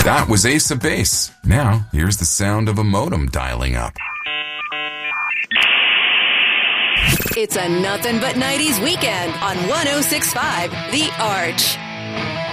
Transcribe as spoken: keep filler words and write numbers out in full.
That was Ace of Base. Now, here's the sound of a modem dialing up. It's a nothing but nineties weekend on one oh six point five The Arch.